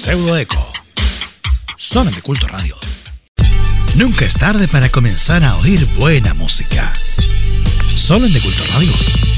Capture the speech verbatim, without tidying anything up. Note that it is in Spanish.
Pseudoeco. Solo en De Culto Radio. Nunca es tarde para comenzar a oír buena música. Solo en De Culto Radio.